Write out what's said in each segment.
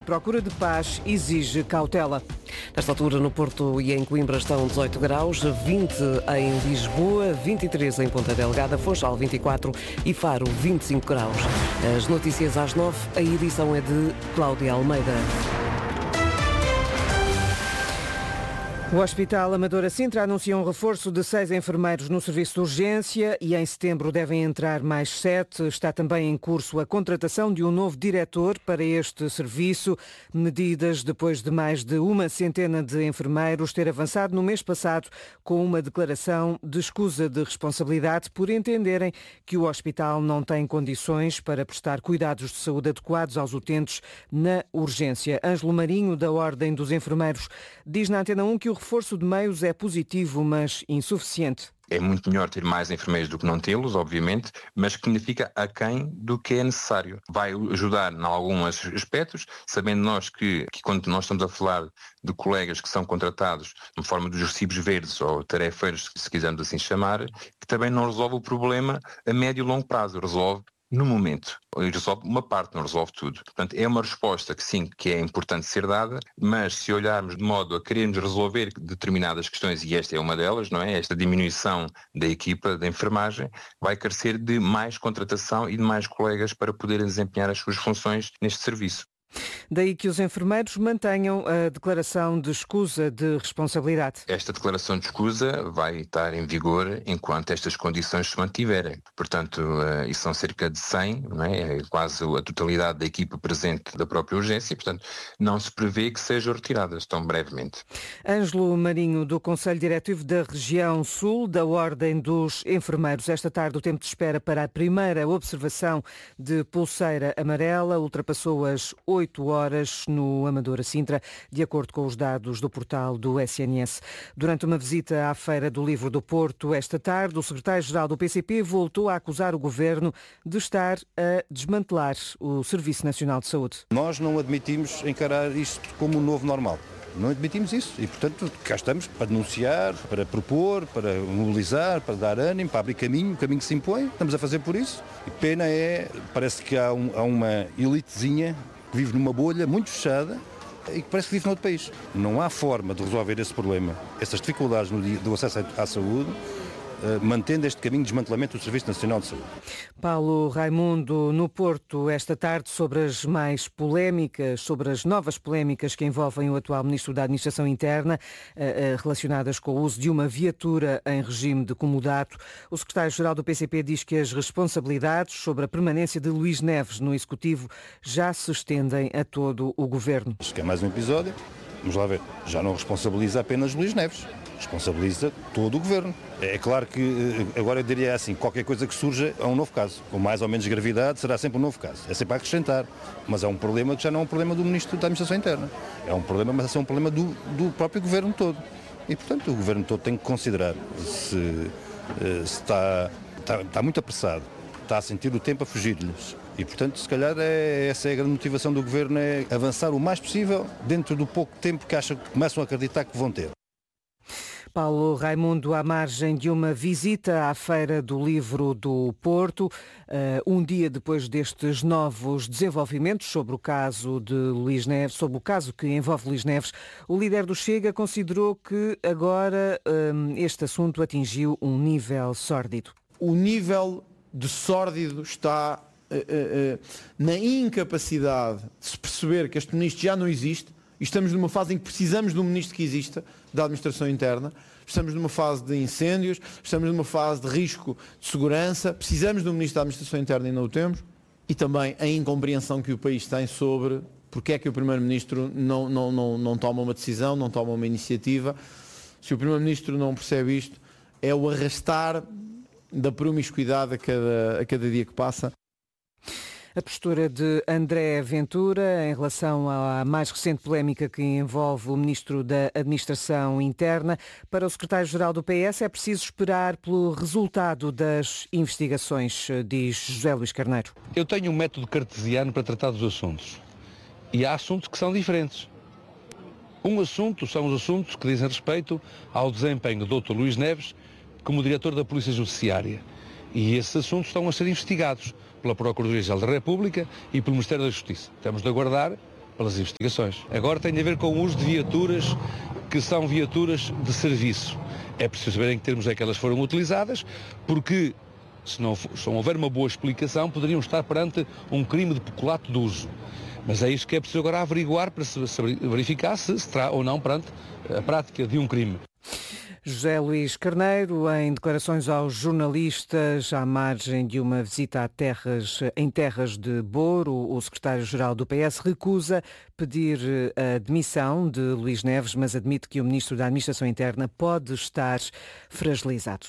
procura de paz exige cautela. Nesta altura, no Porto e em Coimbra estão 18 graus, 20 em Lisboa, 23 em Ponta Delgada, Funchal 24 e Faro 25 graus. As notícias às 9, a edição é de Cláudia Almeida. O Hospital Amadora Sintra anuncia um reforço de 6 enfermeiros no serviço de urgência e em setembro devem entrar mais 7. Está também em curso a contratação de um novo diretor para este serviço. Medidas depois de mais de uma centena de enfermeiros ter avançado no mês passado com uma declaração de escusa de responsabilidade por entenderem que o hospital não tem condições para prestar cuidados de saúde adequados aos utentes na urgência. Ângelo Marinho, da Ordem dos Enfermeiros, diz na Antena 1 que o reforço de meios é positivo, mas insuficiente. É muito melhor ter mais enfermeiros do que não tê-los, obviamente, mas que significa aquém do que é necessário. Vai ajudar em alguns aspectos, sabendo nós que quando nós estamos a falar de colegas que são contratados de forma dos recibos verdes ou tarefeiros, se quisermos assim chamar, que também não resolve o problema a médio e longo prazo, resolve no momento. Resolve uma parte, não resolve tudo. Portanto, é uma resposta que sim, que é importante ser dada, mas se olharmos de modo a querermos resolver determinadas questões, e esta é uma delas, não é? Esta diminuição da equipa de enfermagem vai carecer de mais contratação e de mais colegas para poderem desempenhar as suas funções neste serviço. Daí que os enfermeiros mantenham a declaração de escusa de responsabilidade. Esta declaração de escusa vai estar em vigor enquanto estas condições se mantiverem. Portanto, isso são cerca de 100, não é? É quase a totalidade da equipa presente da própria urgência, portanto, não se prevê que sejam retiradas tão brevemente. Ângelo Marinho, do Conselho Diretivo da Região Sul, da Ordem dos Enfermeiros. Esta tarde o tempo de espera para a primeira observação de pulseira amarela ultrapassou as 8 horas no Amadora Sintra, de acordo com os dados do portal do SNS. Durante uma visita à Feira do Livro do Porto esta tarde, o secretário-geral do PCP voltou a acusar o governo de estar a desmantelar o Serviço Nacional de Saúde. Nós não admitimos encarar isto como um novo normal. Não admitimos isso e, portanto, cá estamos para denunciar, para propor, para mobilizar, para dar ânimo, para abrir caminho, o caminho que se impõe. Estamos a fazer por isso. E pena parece que há uma elitezinha que vive numa bolha muito fechada e que parece que vive noutro país. Não há forma de resolver esse problema, essas dificuldades do acesso à saúde, mantendo este caminho de desmantelamento do Serviço Nacional de Saúde. Paulo Raimundo, no Porto, esta tarde, sobre as mais polémicas, sobre as novas polémicas que envolvem o atual Ministro da Administração Interna, relacionadas com o uso de uma viatura em regime de comodato. O secretário-geral do PCP diz que as responsabilidades sobre a permanência de Luís Neves no Executivo já se estendem a todo o Governo. Acho que é mais um episódio. Vamos lá ver. Já não responsabiliza apenas Luís Neves. Responsabiliza todo o Governo. É claro que, agora eu diria assim, qualquer coisa que surja é um novo caso. Com mais ou menos gravidade será sempre um novo caso. É sempre a acrescentar. Mas é um problema que já não é um problema do Ministro da Administração Interna. É um problema, mas é um problema do próprio Governo todo. E, portanto, o Governo todo tem que considerar se está muito apressado, está a sentir o tempo a fugir-lhes. E, portanto, se calhar essa é a grande motivação do Governo, é avançar o mais possível dentro do pouco tempo que acham que começam a acreditar que vão ter. Paulo Raimundo, à margem de uma visita à Feira do Livro do Porto, um dia depois destes novos desenvolvimentos sobre o caso de Luís Neves, sobre o caso que envolve Luís Neves, o líder do Chega considerou que agora este assunto atingiu um nível sórdido. O nível de sórdido está na incapacidade de se perceber que este ministro já não existe. Estamos numa fase em que precisamos de um ministro que exista, da administração interna. Estamos numa fase de incêndios, estamos numa fase de risco de segurança. Precisamos de um ministro da administração interna e não o temos. E também a incompreensão que o país tem sobre porque é que o primeiro-ministro não toma uma decisão, não toma uma iniciativa. Se o primeiro-ministro não percebe isto, é o arrastar da promiscuidade a cada dia que passa. A postura de André Ventura em relação à mais recente polémica que envolve o Ministro da Administração Interna. Para o secretário-geral do PS é preciso esperar pelo resultado das investigações, diz José Luís Carneiro. Eu tenho um método cartesiano para tratar dos assuntos. E há assuntos que são diferentes. Um assunto são os assuntos que dizem respeito ao desempenho do Dr. Luís Neves como diretor da Polícia Judiciária. E esses assuntos estão a ser investigados pela Procuradoria-Geral da República e pelo Ministério da Justiça. Temos de aguardar pelas investigações. Agora tem a ver com o uso de viaturas que são viaturas de serviço. É preciso saber em que termos é que elas foram utilizadas, porque se não houver uma boa explicação, poderiam estar perante um crime de peculato de uso. Mas é isso que é preciso agora averiguar para se verificar se estará ou não perante a prática de um crime. José Luís Carneiro, em declarações aos jornalistas à margem de uma visita em terras de Boro, o secretário-geral do PS recusa pedir a demissão de Luís Neves, mas admite que o ministro da Administração Interna pode estar fragilizado.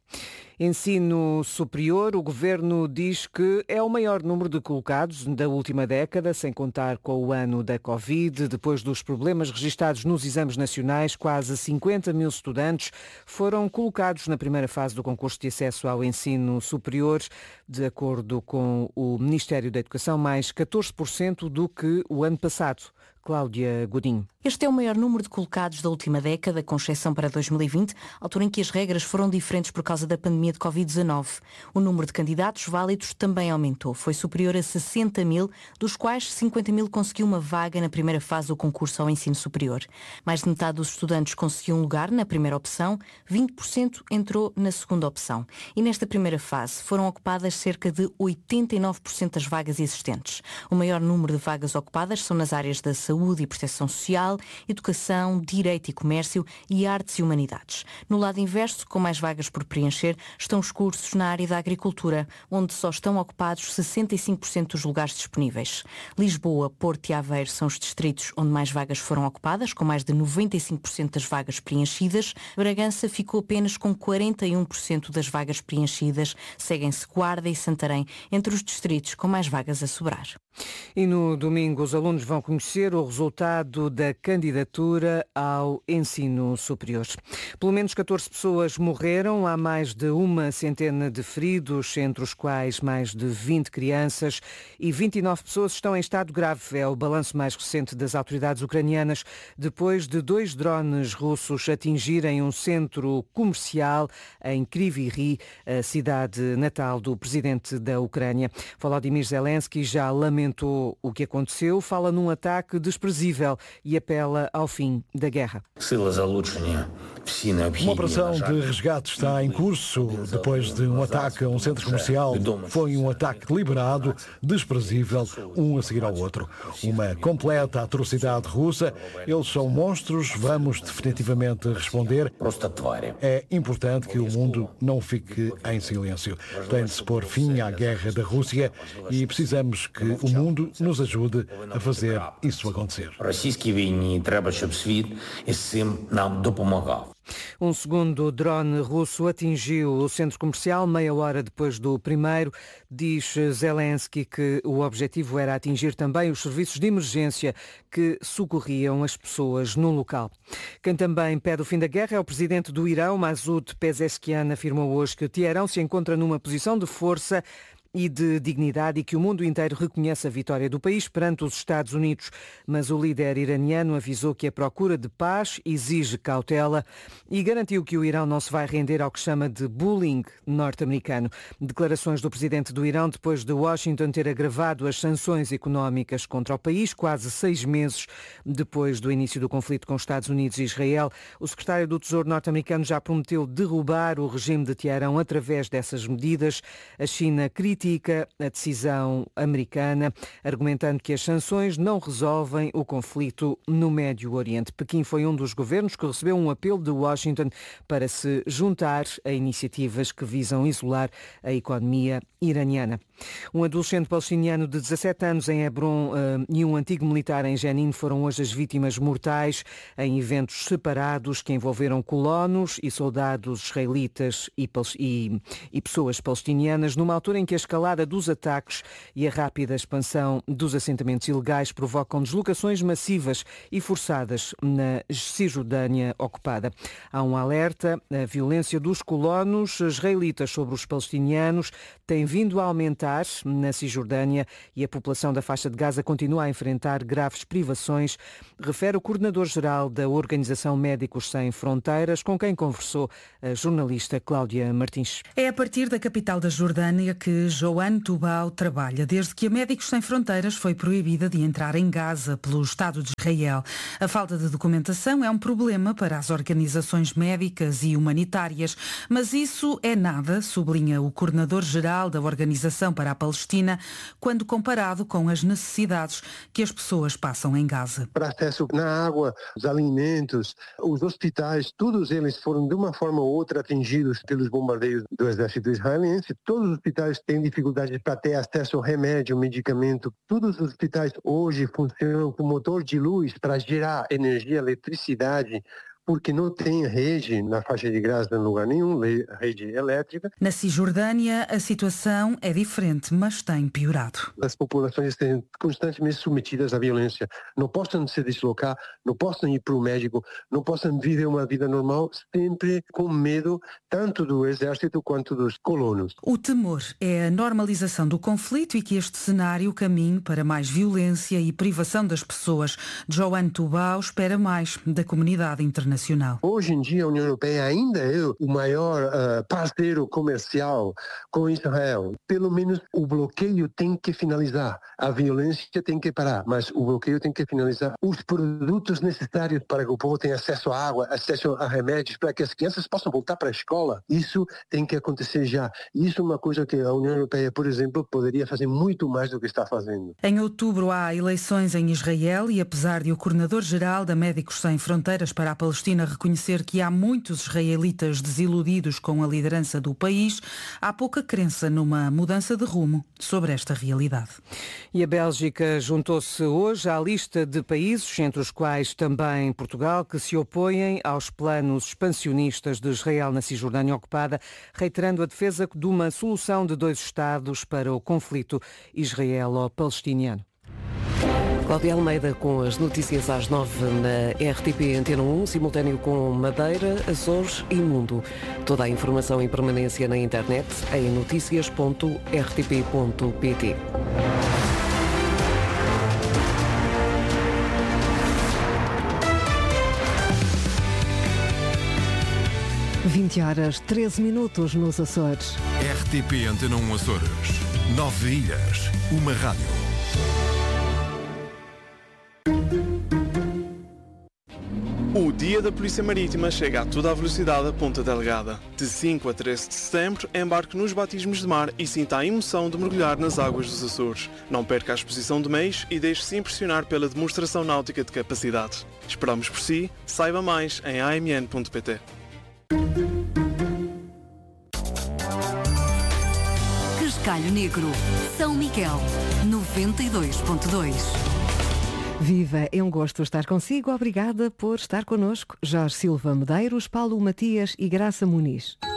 Ensino superior, o Governo diz que é o maior número de colocados da última década, sem contar com o ano da Covid. Depois dos problemas registados nos exames nacionais, quase 50 mil estudantes foram colocados na primeira fase do concurso de acesso ao ensino superior. De acordo com o Ministério da Educação, mais 14% do que o ano passado. Cláudia Godinho. Este é o maior número de colocados da última década, com exceção para 2020, altura em que as regras foram diferentes por causa da pandemia de Covid-19. O número de candidatos válidos também aumentou. Foi superior a 60 mil, dos quais 50 mil conseguiu uma vaga na primeira fase do concurso ao ensino superior. Mais de metade dos estudantes conseguiu um lugar na primeira opção, 20% entrou na segunda opção. E nesta primeira fase foram ocupadas cerca de 89% das vagas existentes. O maior número de vagas ocupadas são nas áreas da saúde e proteção social, educação, direito e comércio e artes e humanidades. No lado inverso, com mais vagas por preencher, estão os cursos na área da agricultura, onde só estão ocupados 65% dos lugares disponíveis. Lisboa, Porto e Aveiro são os distritos onde mais vagas foram ocupadas, com mais de 95% das vagas preenchidas. Bragança ficou apenas com 41% das vagas preenchidas. Seguem-se Guarda e Santarém entre os distritos com mais vagas a sobrar. E no domingo os alunos vão conhecer o resultado da candidatura ao ensino superior. Pelo menos 14 pessoas morreram, há mais de uma centena de feridos, entre os quais mais de 20 crianças e 29 pessoas estão em estado grave. É o balanço mais recente das autoridades ucranianas, depois de 2 drones russos atingirem um centro comercial em Kryvyi Rih, a cidade natal do presidente da Ucrânia. Volodymyr Zelensky já lamentou o que aconteceu, fala num ataque desprezível e apela ao fim da guerra. Uma operação de resgate está em curso depois de um ataque a um centro comercial. Foi um ataque deliberado, desprezível, um a seguir ao outro. Uma completa atrocidade russa. Eles são monstros, vamos definitivamente responder. É importante que o mundo não fique em silêncio. Tem de se pôr fim à guerra da Rússia e precisamos que o mundo nos ajude a fazer isso acontecer. Um segundo drone russo atingiu o centro comercial meia hora depois do primeiro. Diz Zelensky que o objetivo era atingir também os serviços de emergência que socorriam as pessoas no local. Quem também pede o fim da guerra é o presidente do Irão, Masoud Pezeshkian, afirmou hoje que Teherão se encontra numa posição de força e de dignidade e que o mundo inteiro reconhece a vitória do país perante os Estados Unidos. Mas o líder iraniano avisou que a procura de paz exige cautela e garantiu que o Irão não se vai render ao que chama de bullying norte-americano. Declarações do presidente do Irão depois de Washington ter agravado as sanções económicas contra o país, quase 6 meses depois do início do conflito com os Estados Unidos e Israel. O secretário do Tesouro norte-americano já prometeu derrubar o regime de Teherão através dessas medidas. A China critica a decisão americana, argumentando que as sanções não resolvem o conflito no Médio Oriente. Pequim foi um dos governos que recebeu um apelo de Washington para se juntar a iniciativas que visam isolar a economia iraniana. Um adolescente palestiniano de 17 anos em Hebron e um antigo militar em Jenin foram hoje as vítimas mortais em eventos separados que envolveram colonos e soldados israelitas e pessoas palestinianas, numa altura em que a escalada dos ataques e a rápida expansão dos assentamentos ilegais provocam deslocações massivas e forçadas na Cisjordânia ocupada. Há um alerta: a violência dos colonos israelitas sobre os palestinianos tem vindo a aumentar na Cisjordânia e a população da faixa de Gaza continua a enfrentar graves privações, refere o coordenador-geral da Organização Médicos Sem Fronteiras, com quem conversou a jornalista Cláudia Martins. É a partir da capital da Jordânia que Joanne Tubau trabalha desde que a Médicos Sem Fronteiras foi proibida de entrar em Gaza pelo Estado de Israel. A falta de documentação é um problema para as organizações médicas e humanitárias, mas isso é nada, sublinha o coordenador-geral da Organização para a Palestina, quando comparado com as necessidades que as pessoas passam em Gaza. Para acesso na água, os alimentos, os hospitais, todos eles foram de uma forma ou outra atingidos pelos bombardeios do exército israelense. Todos os hospitais têm dificuldade para ter acesso ao remédio, medicamento. Todos os hospitais hoje funcionam com motor de luz para gerar energia, eletricidade, porque não tem rede na faixa de Gaza em lugar nenhum, rede elétrica. Na Cisjordânia, a situação é diferente, mas tem piorado. As populações estão constantemente submetidas à violência. Não possam se deslocar, não possam ir para o médico, não possam viver uma vida normal, sempre com medo tanto do exército quanto dos colonos. O temor é a normalização do conflito e que este cenário caminhe para mais violência e privação das pessoas. Joanne Tubau espera mais da comunidade internacional. Hoje em dia a União Europeia ainda é o maior parceiro comercial com Israel. Pelo menos o bloqueio tem que finalizar. A violência tem que parar, mas o bloqueio tem que finalizar. Os produtos necessários para que o povo tenha acesso à água, acesso a remédios, para que as crianças possam voltar para a escola, isso tem que acontecer já. Isso é uma coisa que a União Europeia, por exemplo, poderia fazer muito mais do que está fazendo. Em outubro há eleições em Israel e apesar de o coordenador-geral da Médicos Sem Fronteiras para a Palestina reconhecer que há muitos israelitas desiludidos com a liderança do país, há pouca crença numa mudança de rumo sobre esta realidade. E a Bélgica juntou-se hoje à lista de países, entre os quais também Portugal, que se opõem aos planos expansionistas de Israel na Cisjordânia ocupada, reiterando a defesa de uma solução de 2 Estados para o conflito israelo-palestiniano. Cláudia Almeida com as notícias às 9 na RTP Antena 1, simultâneo com Madeira, Açores e Mundo. Toda a informação em permanência na internet em noticias.rtp.pt. h 13 nos Açores. RTP Antena 1 Açores. 9 ilhas, uma rádio. O Dia da Polícia Marítima chega a toda a velocidade a Ponta Delgada. De 5 a 13 de setembro, embarque nos batismos de mar e sinta a emoção de mergulhar nas águas dos Açores. Não perca a exposição de meios e deixe-se impressionar pela demonstração náutica de capacidade. Esperamos por si, saiba mais em amn.pt. Cascalho Negro, São Miguel, 92.2. Viva, é um gosto estar consigo. Obrigada por estar connosco. Jorge Silva Medeiros, Paulo Matias e Graça Muniz.